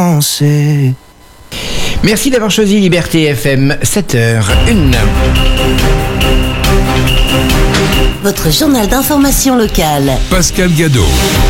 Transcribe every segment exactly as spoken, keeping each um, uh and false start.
Merci d'avoir choisi Liberté F M, sept heures une. Votre journal d'information locale. Pascal Gadot.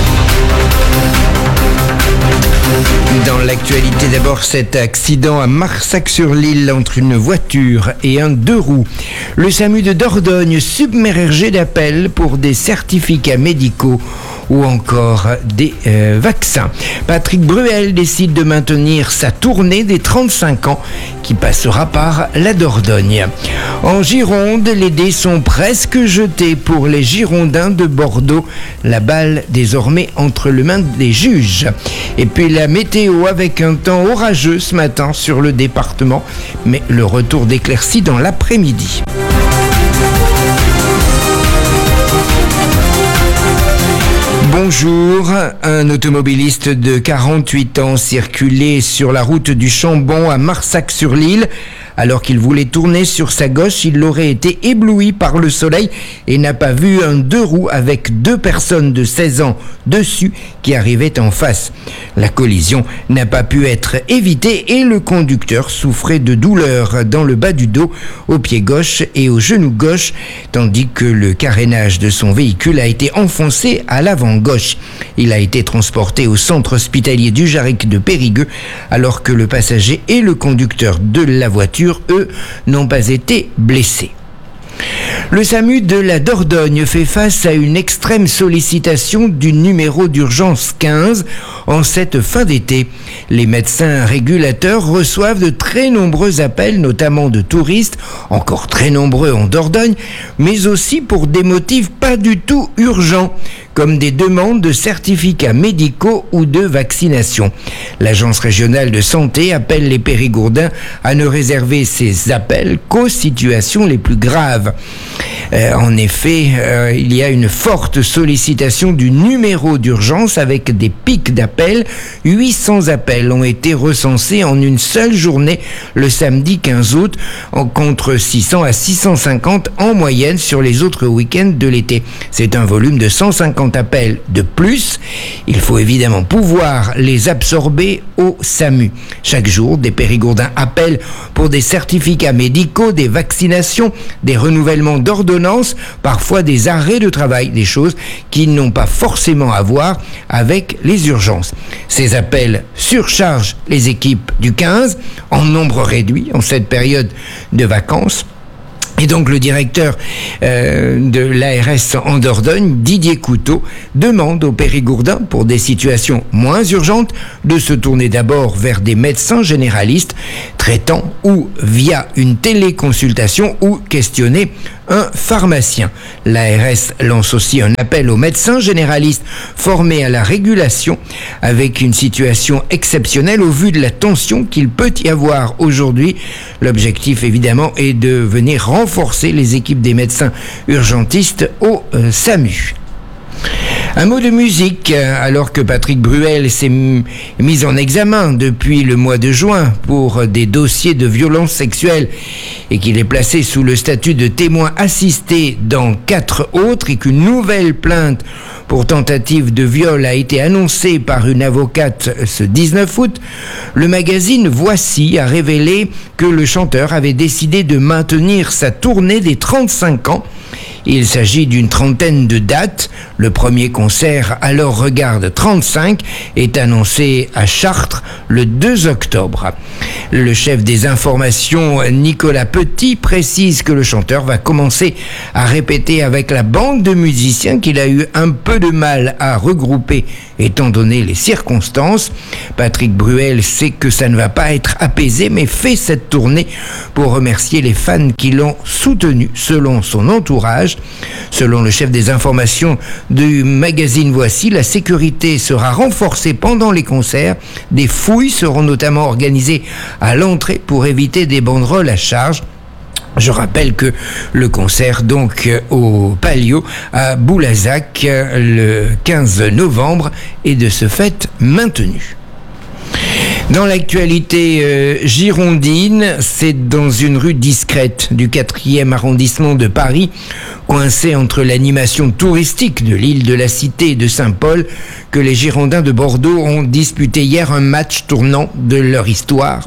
Dans l'actualité, d'abord cet accident à Marsac-sur-l'Île entre une voiture et un deux roues. Le SAMU de Dordogne submergé d'appels pour des certificats médicaux ou encore des euh, vaccins. Patrick Bruel décide de maintenir sa tournée des trente-cinq ans qui passera par la Dordogne. En Gironde, les dés sont presque jetés pour les Girondins de Bordeaux. La balle désormais entre les mains des juges. Et puis la météo avec un temps orageux ce matin sur le département, mais le retour d'éclaircies dans l'après-midi. Bonjour, un automobiliste de quarante-huit ans circulait sur la route du Chambon à Marsac-sur-l'Île. Alors qu'il voulait tourner sur sa gauche, il aurait été ébloui par le soleil et n'a pas vu un deux roues avec deux personnes de seize ans dessus qui arrivaient en face. La collision n'a pas pu être évitée et le conducteur souffrait de douleurs dans le bas du dos, au pied gauche et au genou gauche, tandis que le carénage de son véhicule a été enfoncé à l'avant gauche. Il a été transporté au centre hospitalier du Jarric de Périgueux, alors que le passager et le conducteur de la voiture, eux, n'ont pas été blessés. Le SAMU de la Dordogne fait face à une extrême sollicitation du numéro d'urgence quinze en cette fin d'été. Les médecins régulateurs reçoivent de très nombreux appels, notamment de touristes, encore très nombreux en Dordogne, mais aussi pour des motifs pas du tout urgents, comme des demandes de certificats médicaux ou de vaccination. L'Agence régionale de santé appelle les Périgourdins à ne réserver ces appels qu'aux situations les plus graves. Euh, en effet, euh, il y a une forte sollicitation du numéro d'urgence avec des pics d'appels. huit cents appels ont été recensés en une seule journée le samedi quinze août, en contre six cents à six cent cinquante en moyenne sur les autres week-ends de l'été. C'est un volume de cent cinquante appels de plus. Il faut évidemment pouvoir les absorber au SAMU. Chaque jour, des Périgourdins appellent pour des certificats médicaux, des vaccinations, des renouvellements d'ordonnances, parfois des arrêts de travail, des choses qui n'ont pas forcément à voir avec les urgences. Ces appels surchargent les équipes du quinze en nombre réduit en cette période de vacances. Et donc le directeur euh, de l'A R S en Dordogne, Didier Couteau, demande aux Périgourdins, pour des situations moins urgentes, de se tourner d'abord vers des médecins généralistes traitant ou via une téléconsultation ou questionner un pharmacien. L'A R S lance aussi un appel aux médecins généralistes formés à la régulation avec une situation exceptionnelle au vu de la tension qu'il peut y avoir aujourd'hui. L'objectif évidemment est de venir renforcer les équipes des médecins urgentistes au euh, SAMU. Un mot de musique, alors que Patrick Bruel s'est mis en examen depuis le mois de juin pour des dossiers de violences sexuelles et qu'il est placé sous le statut de témoin assisté dans quatre autres et qu'une nouvelle plainte pour tentative de viol a été annoncée par une avocate ce dix-neuf août, le magazine Voici a révélé que le chanteur avait décidé de maintenir sa tournée des trente-cinq ans. Il s'agit d'une trentaine de dates. Le premier concert, alors regarde trente-cinq, est annoncé à Chartres le deux octobre. Le chef des informations, Nicolas Petit, précise que le chanteur va commencer à répéter avec la bande de musiciens qu'il a eu un peu de mal à regrouper étant donné les circonstances. Patrick Bruel sait que ça ne va pas être apaisé, mais fait cette tournée pour remercier les fans qui l'ont soutenu selon son entourage. Selon le chef des informations du magazine Voici, la sécurité sera renforcée pendant les concerts. Des fouilles seront notamment organisées à l'entrée pour éviter des banderoles à charge. Je rappelle que le concert donc au Palio à Boulazac le quinze novembre est de ce fait maintenu. Dans l'actualité euh, girondine, c'est dans une rue discrète du quatrième arrondissement de Paris, coincée entre l'animation touristique de l'île de la Cité et de Saint-Paul, que les Girondins de Bordeaux ont disputé hier un match tournant de leur histoire.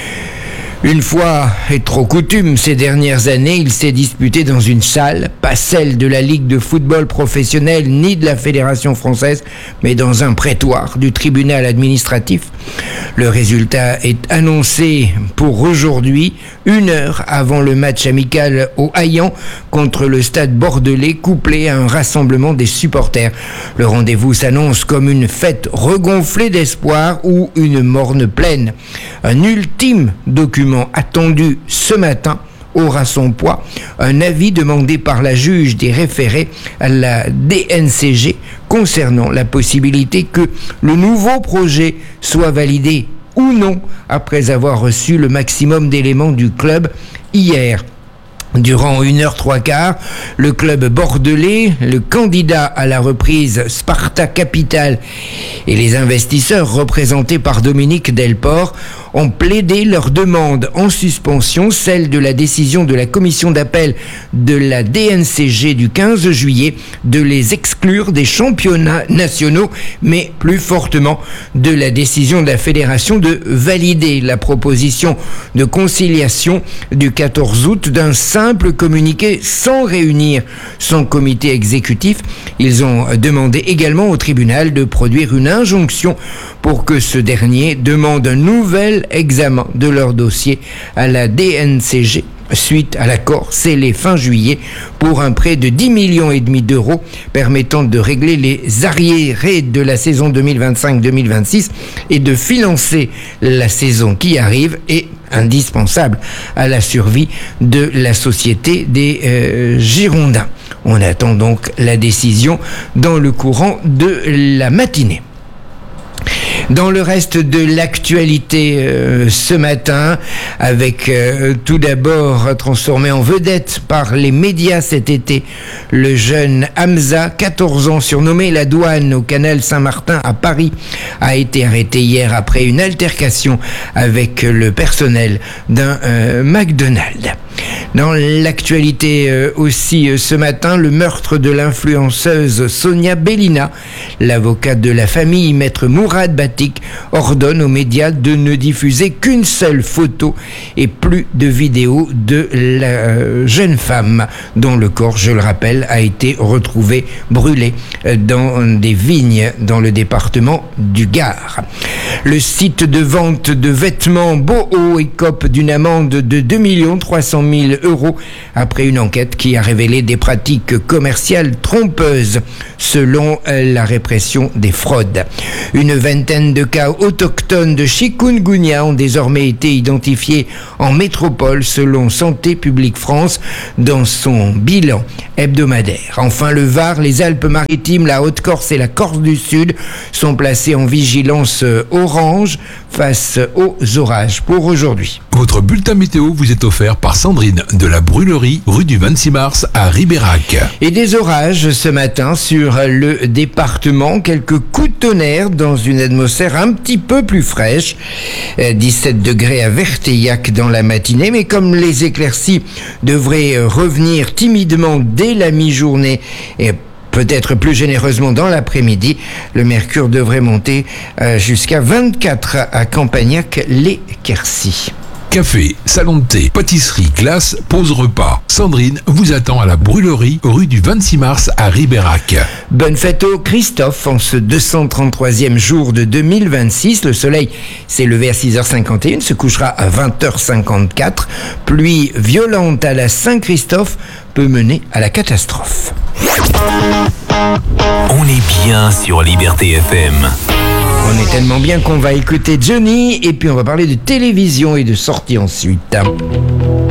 Une fois est trop coutume, ces dernières années, il s'est disputé dans une salle, pas celle de la Ligue de football professionnel ni de la Fédération française, mais dans un prétoire du tribunal administratif. Le résultat est annoncé pour aujourd'hui, une heure avant le match amical au Haillan contre le Stade Bordelais, couplé à un rassemblement des supporters. Le rendez-vous s'annonce comme une fête regonflée d'espoir ou une morne pleine. Un ultime document attendu ce matin aura son poids, un avis demandé par la juge des référés à la D N C G concernant la possibilité que le nouveau projet soit validé ou non après avoir reçu le maximum d'éléments du club hier. Durant une heure trois quarts, le club bordelais, le candidat à la reprise Sparta Capital et les investisseurs représentés par Dominique Delport ont plaidé leur demande en suspension, celle de la décision de la commission d'appel de la D N C G du quinze juillet de les exclure des championnats nationaux, mais plus fortement de la décision de la fédération de valider la proposition de conciliation du quatorze août d'un simple communiqué sans réunir son comité exécutif. Ils ont demandé également au tribunal de produire une injonction pour que ce dernier demande un nouvel examen de leur dossier à la D N C G suite à l'accord scellé fin juillet pour un prêt de dix millions et demi d'euros permettant de régler les arriérés de la saison deux mille vingt-cinq deux mille vingt-six et de financer la saison qui arrive et indispensable à la survie de la société des euh, Girondins. On attend donc la décision dans le courant de la matinée. Dans le reste de l'actualité euh, ce matin, avec euh, tout d'abord transformé en vedette par les médias cet été, le jeune Hamza, quatorze ans, surnommé la douane au canal Saint-Martin à Paris, a été arrêté hier après une altercation avec le personnel d'un euh, McDonald's. Dans l'actualité euh, aussi euh, ce matin, le meurtre de l'influenceuse Sonia Bellina. L'avocat de la famille, maître Mourad Batik, ordonne aux médias de ne diffuser qu'une seule photo et plus de vidéos de la euh, jeune femme dont le corps, je le rappelle, a été retrouvé brûlé euh, dans des vignes dans le département du Gard. Le site de vente de vêtements Boho écope d'une amende de deux millions trois cent mille euros après une enquête qui a révélé des pratiques commerciales trompeuses selon la répression des fraudes. Une vingtaine de cas autochtones de chikungunya ont désormais été identifiés en métropole selon Santé publique France dans son bilan hebdomadaire. Enfin, le Var, les Alpes-Maritimes, la Haute-Corse et la Corse du Sud sont placés en vigilance orange face aux orages pour aujourd'hui. Votre bulletin météo vous est offert par Sandrine de la Brûlerie, rue du vingt-six mars à Ribérac. Et des orages ce matin sur le département, quelques coups de tonnerre dans une atmosphère un petit peu plus fraîche, dix-sept degrés à Verteillac dans la matinée, mais comme les éclaircies devraient revenir timidement dès la mi-journée et peut-être plus généreusement dans l'après-midi, le mercure devrait monter jusqu'à vingt-quatre à Campagnac-les-Quercy. Café, salon de thé, pâtisserie, glace, pause repas. Sandrine vous attend à la Brûlerie, rue du vingt-six mars à Ribérac. Bonne fête au Christophe en ce deux cent trente-troisième jour de deux mille vingt-six. Le soleil s'est levé à six heures cinquante et une, se couchera à vingt heures cinquante-quatre. Pluie violente à la Saint-Christophe peut mener à la catastrophe. On est bien sur Liberté F M. On est tellement bien qu'on va écouter Johnny et puis on va parler de télévision et de sortie ensuite.